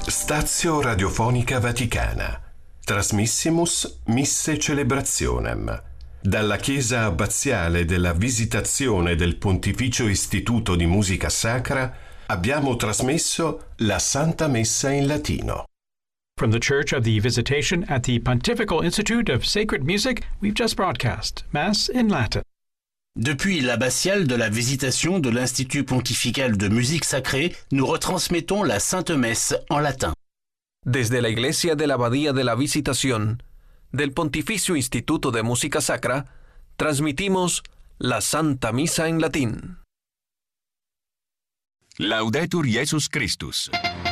Stazio Radiofonica Vaticana. Trasmissimus Misse Celebrationem. Dalla Chiesa Abbaziale della Visitazione del Pontificio Istituto di Musica Sacra abbiamo trasmesso la Santa Messa in latino. From the Church of the Visitation at the Pontifical Institute of Sacred Music, we've just broadcast Mass in Latin. Depuis l'abbatiale de la Visitation de l'Institut Pontifical de Musique Sacrée, nous retransmettons la Sainte Messe en latin. Desde la Iglesia de la Abadía de la Visitación del Pontificio Instituto de Música Sacra, transmitimos la Santa Misa en latín. Laudetur Jesus Christus.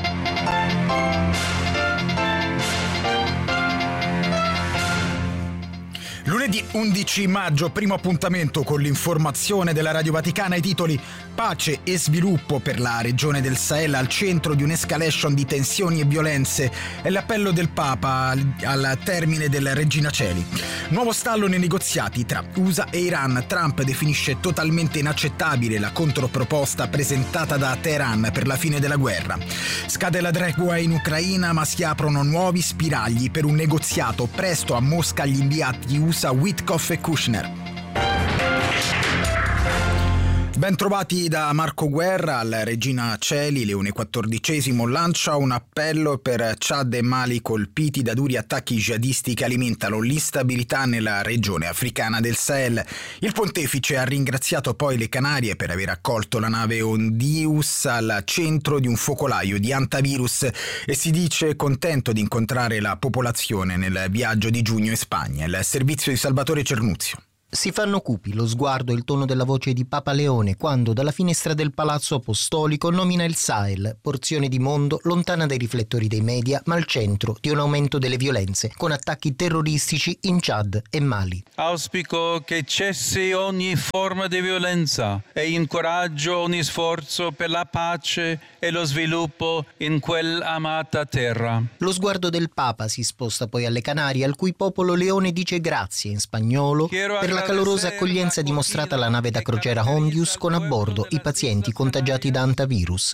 Lunedì 11 maggio, primo appuntamento con l'informazione della Radio Vaticana. I titoli: pace e sviluppo per la regione del Sahel al centro di un'escalation di tensioni e violenze, e l'appello del Papa al termine del Regina Coeli. Nuovo stallo nei negoziati tra USA e Iran. Trump definisce totalmente inaccettabile la controproposta presentata da Teheran per la fine della guerra. Scade la tregua in Ucraina, ma si aprono nuovi spiragli per un negoziato. Presto a Mosca gli inviati USA Witkoff e Kushner. Ben trovati da Marco Guerra. Al Regina Coeli, Leone XIV lancia un appello per Chad e Mali colpiti da duri attacchi jihadisti che alimentano l'instabilità nella regione africana del Sahel. Il pontefice ha ringraziato poi le Canarie per aver accolto la nave Ondius al centro di un focolaio di antivirus e si dice contento di incontrare la popolazione nel viaggio di giugno in Spagna. Il servizio di Salvatore Cernuzio. Si fanno cupi lo sguardo e il tono della voce di Papa Leone quando dalla finestra del Palazzo Apostolico nomina il Sahel, porzione di mondo lontana dai riflettori dei media ma al centro di un aumento delle violenze con attacchi terroristici in Chad e Mali. Auspico che cessi ogni forma di violenza e incoraggio ogni sforzo per la pace e lo sviluppo in quell'amata terra. Lo sguardo del Papa si sposta poi alle Canarie, al cui popolo Leone dice grazie in spagnolo per la calorosa accoglienza dimostrata alla nave da crociera Hondius con a bordo i pazienti contagiati da antivirus.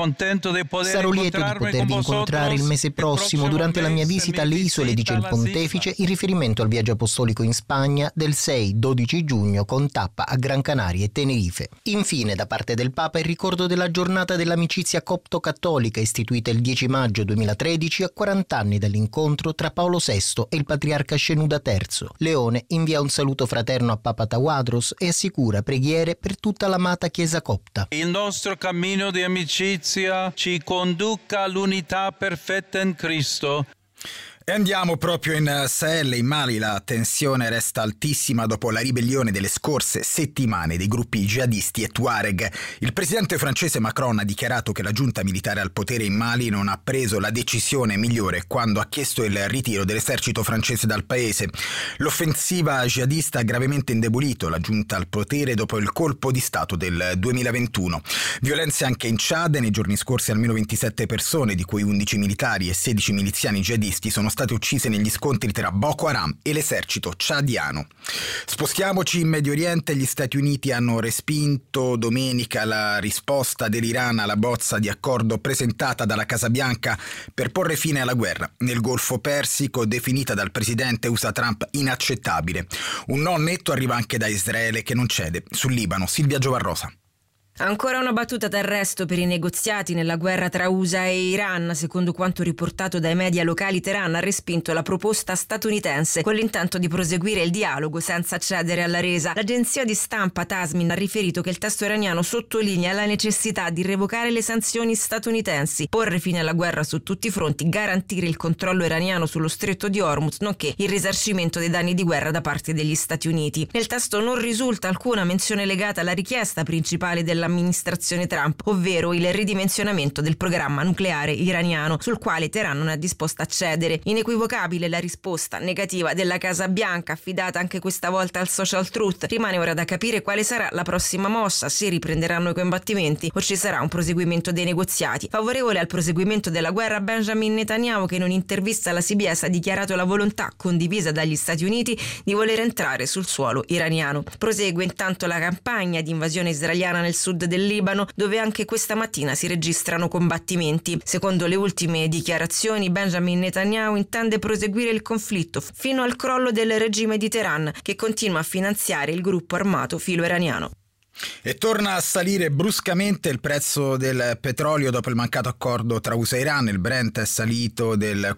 Sarò lieto di potervi incontrare il mese prossimo durante la mia visita alle isole, dice il pontefice, in riferimento al viaggio apostolico in Spagna del 6-12 giugno con tappa a Gran Canaria e Tenerife. Infine, da parte del Papa, il ricordo della giornata dell'amicizia copto-cattolica istituita il 10 maggio 2013 a 40 anni dall'incontro tra Paolo VI e il patriarca Shenouda III. Leone invia un saluto fraterno a Papa Tawadros e assicura preghiere per tutta l'amata Chiesa copta. Il nostro cammino di amicizia ci conduca all'unità perfetta in Cristo. E andiamo proprio in Sahel. In Mali la tensione resta altissima dopo la ribellione delle scorse settimane dei gruppi jihadisti e Tuareg. Il presidente francese Macron ha dichiarato che la giunta militare al potere in Mali non ha preso la decisione migliore quando ha chiesto il ritiro dell'esercito francese dal paese. L'offensiva jihadista ha gravemente indebolito la giunta al potere dopo il colpo di Stato del 2021. Violenze anche in Chad. Nei giorni scorsi almeno 27 persone, di cui 11 militari e 16 miliziani jihadisti, sono state uccise negli scontri tra Boko Haram e l'esercito ciadiano. Spostiamoci in Medio Oriente. Gli Stati Uniti hanno respinto domenica la risposta dell'Iran alla bozza di accordo presentata dalla Casa Bianca per porre fine alla guerra nel Golfo Persico, definita dal presidente USA Trump inaccettabile. Un no netto arriva anche da Israele, che non cede. Sul Libano, Silvia Giovarrosa. Ancora una battuta d'arresto per i negoziati nella guerra tra USA e Iran. Secondo quanto riportato dai media locali, Teheran ha respinto la proposta statunitense con l'intento di proseguire il dialogo senza cedere alla resa. L'agenzia di stampa Tasmin ha riferito che il testo iraniano sottolinea la necessità di revocare le sanzioni statunitensi, porre fine alla guerra su tutti i fronti, garantire il controllo iraniano sullo stretto di Hormuz, nonché il risarcimento dei danni di guerra da parte degli Stati Uniti. Nel testo non risulta alcuna menzione legata alla richiesta principale dell'amministrazione Trump, ovvero il ridimensionamento del programma nucleare iraniano, sul quale Teheran non è disposta a cedere. Inequivocabile la risposta negativa della Casa Bianca, affidata anche questa volta al Social Truth. Rimane ora da capire quale sarà la prossima mossa, se riprenderanno i combattimenti o ci sarà un proseguimento dei negoziati. Favorevole al proseguimento della guerra, Benjamin Netanyahu, che in un'intervista alla CBS ha dichiarato la volontà condivisa dagli Stati Uniti di voler entrare sul suolo iraniano. Prosegue intanto la campagna di invasione israeliana nel sud sud del Libano, dove anche questa mattina si registrano combattimenti. Secondo le ultime dichiarazioni, Benjamin Netanyahu intende proseguire il conflitto fino al crollo del regime di Teheran, che continua a finanziare il gruppo armato filo-iraniano. E torna a salire bruscamente il prezzo del petrolio dopo il mancato accordo tra USA e Iran. Il Brent è salito del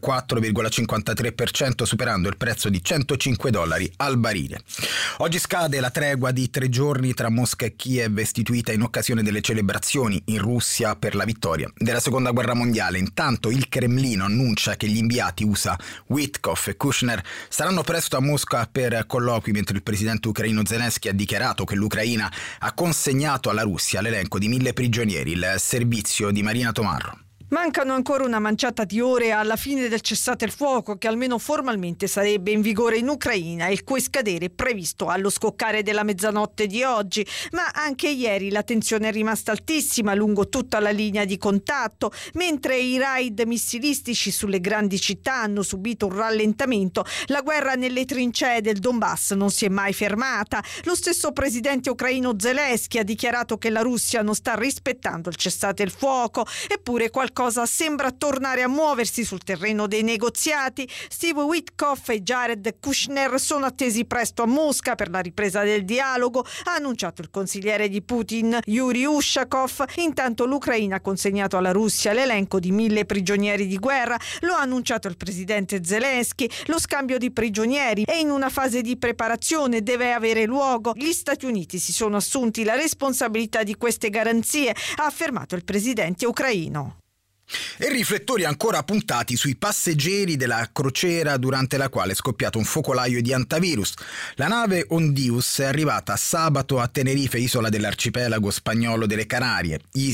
4,53%, superando il prezzo di $105 al barile. Oggi scade la tregua di 3 giorni tra Mosca e Kiev, istituita in occasione delle celebrazioni in Russia per la vittoria della Seconda Guerra Mondiale. Intanto il Cremlino annuncia che gli inviati USA Witkoff e Kushner saranno presto a Mosca per colloqui, mentre il presidente ucraino Zelensky ha dichiarato che l'Ucraina ha consegnato alla Russia l'elenco di 1000 prigionieri. Il servizio di Marina Tomarro. Mancano ancora una manciata di ore alla fine del cessate il fuoco, che almeno formalmente sarebbe in vigore in Ucraina, il cui scadere è previsto allo scoccare della mezzanotte di oggi. Ma anche ieri la tensione è rimasta altissima lungo tutta la linea di contatto, mentre i raid missilistici sulle grandi città hanno subito un rallentamento. La guerra nelle trincee del Donbass non si è mai fermata. Lo stesso presidente ucraino Zelensky ha dichiarato che la Russia non sta rispettando il cessate il fuoco, eppure qualcosa sembra tornare a muoversi sul terreno dei negoziati. Steve Witkoff e Jared Kushner sono attesi presto a Mosca per la ripresa del dialogo, ha annunciato il consigliere di Putin Yuri Ushakov. Intanto l'Ucraina ha consegnato alla Russia l'elenco di 1000 prigionieri di guerra, lo ha annunciato il presidente Zelensky. Lo scambio di prigionieri è in una fase di preparazione, deve avere luogo. Gli Stati Uniti si sono assunti la responsabilità di queste garanzie, ha affermato il presidente ucraino. E riflettori ancora puntati sui passeggeri della crociera durante la quale è scoppiato un focolaio di antivirus. La nave Ondius è arrivata sabato a Tenerife, isola dell'arcipelago spagnolo delle Canarie. I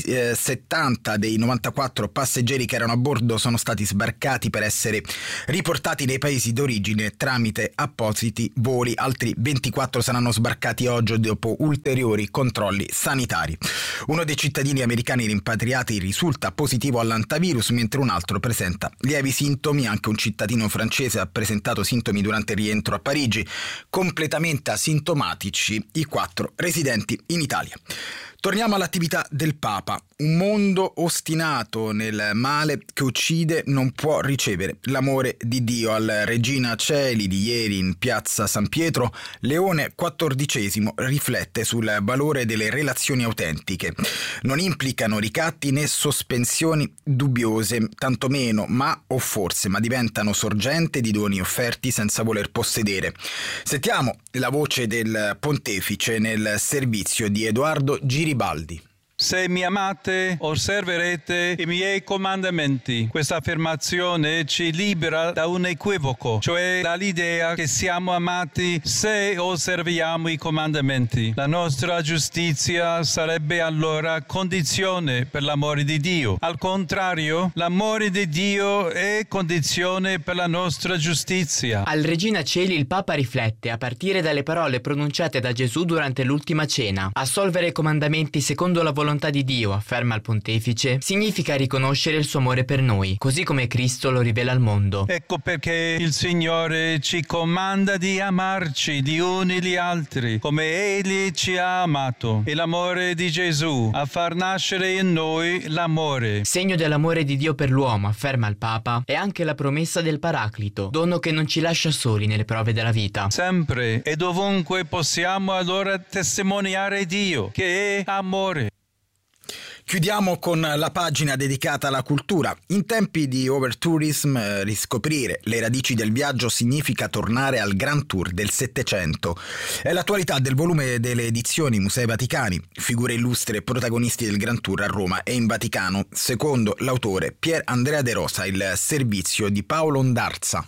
70 dei 94 passeggeri che erano a bordo sono stati sbarcati per essere riportati nei paesi d'origine tramite appositi voli. Altri 24 saranno sbarcati oggi dopo ulteriori controlli sanitari. Uno dei cittadini americani rimpatriati risulta positivo all'antivirus, mentre un altro presenta lievi sintomi. Anche un cittadino francese ha presentato sintomi durante il rientro a Parigi. Completamente asintomatici i 4 residenti in Italia. Torniamo all'attività del Papa. Un mondo ostinato nel male che uccide non può ricevere l'amore di Dio. Al Regina Coeli di ieri in piazza San Pietro, Leone XIV riflette sul valore delle relazioni autentiche. Non implicano ricatti né sospensioni dubbiose, tantomeno ma o forse, ma diventano sorgente di doni offerti senza voler possedere. Sentiamo la voce del pontefice nel servizio di Edoardo Giribaldi. Se mi amate, osserverete i miei comandamenti. Questa affermazione ci libera da un equivoco, cioè dall'idea che siamo amati se osserviamo i comandamenti. La nostra giustizia sarebbe allora condizione per l'amore di Dio. Al contrario, l'amore di Dio è condizione per la nostra giustizia. Al Regina Coeli il Papa riflette a partire dalle parole pronunciate da Gesù durante l'ultima cena. Assolvere i comandamenti secondo la volontà di Dio, afferma il pontefice, significa riconoscere il suo amore per noi, così come Cristo lo rivela al mondo. Ecco perché il Signore ci comanda di amarci gli uni gli altri, come Egli ci ha amato. E l'amore di Gesù a far nascere in noi l'amore. Segno dell'amore di Dio per l'uomo, afferma il Papa, è anche la promessa del Paraclito, dono che non ci lascia soli nelle prove della vita. Sempre e dovunque possiamo allora testimoniare Dio, che è amore. Chiudiamo con la pagina dedicata alla cultura. In tempi di overtourism, riscoprire le radici del viaggio significa tornare al Grand Tour del Settecento. È l'attualità del volume delle edizioni Musei Vaticani, figure illustri e protagonisti del Grand Tour a Roma e in Vaticano, secondo l'autore Pier Andrea De Rosa, il servizio di Paolo Ondarza.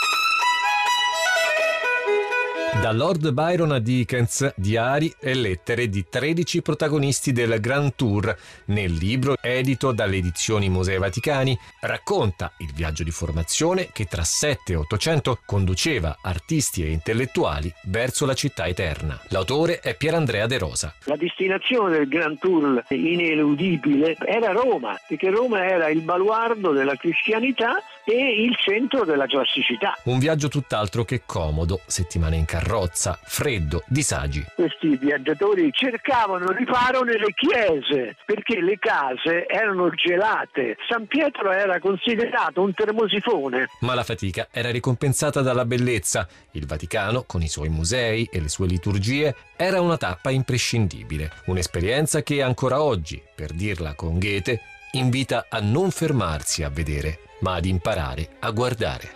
Da Lord Byron a Dickens, diari e lettere di 13 protagonisti del Grand Tour, nel libro edito dalle edizioni Musei Vaticani, racconta il viaggio di formazione che tra 7 e 800 conduceva artisti e intellettuali verso la città eterna. L'autore è Pier Andrea De Rosa. La destinazione del Grand Tour ineludibile era Roma, perché Roma era il baluardo della cristianità e il centro della classicità. Un viaggio tutt'altro che comodo, settimane in carrozza, carrozza, freddo, disagi. Questi viaggiatori cercavano riparo nelle chiese perché le case erano gelate. San Pietro era considerato un termosifone. Ma la fatica era ricompensata dalla bellezza. Il Vaticano, con i suoi musei e le sue liturgie, era una tappa imprescindibile. Un'esperienza che ancora oggi, per dirla con Goethe, invita a non fermarsi a vedere, ma ad imparare a guardare.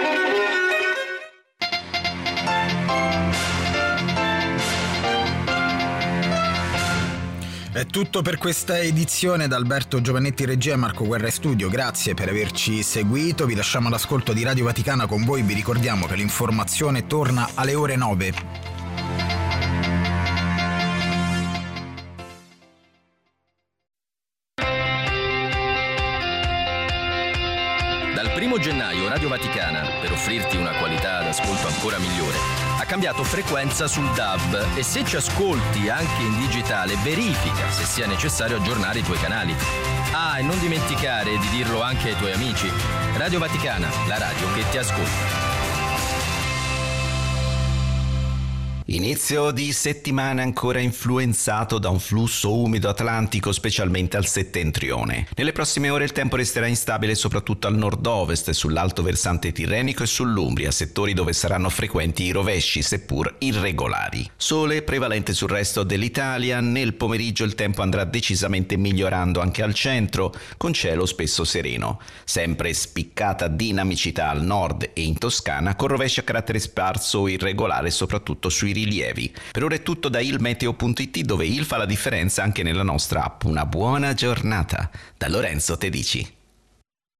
È tutto per questa edizione. Da Alberto Giovannetti regia e Marco Guerra in studio. Grazie per averci seguito. Vi lasciamo all'ascolto di Radio Vaticana con voi. Vi ricordiamo che l'informazione torna alle ore 9. Dal 1° gennaio Radio Vaticana, per offrirti una qualità d'ascolto ancora migliore, ha cambiato frequenza sul DAB e se ci ascolti anche in digitale, verifica se sia necessario aggiornare i tuoi canali. Ah, e non dimenticare di dirlo anche ai tuoi amici. Radio Vaticana, la radio che ti ascolta. Inizio di settimana ancora influenzato da un flusso umido atlantico, specialmente al settentrione. Nelle prossime ore il tempo resterà instabile soprattutto al nord-ovest, sull'alto versante tirrenico e sull'Umbria, settori dove saranno frequenti i rovesci, seppur irregolari. Sole prevalente sul resto dell'Italia. Nel pomeriggio il tempo andrà decisamente migliorando anche al centro, con cielo spesso sereno. Sempre spiccata dinamicità al nord e in Toscana, con rovesci a carattere sparso o irregolare soprattutto sui rilievi. Per ora è tutto da ilmeteo.it, dove il fa la differenza anche nella nostra app. Una buona giornata. Da Lorenzo Tedici.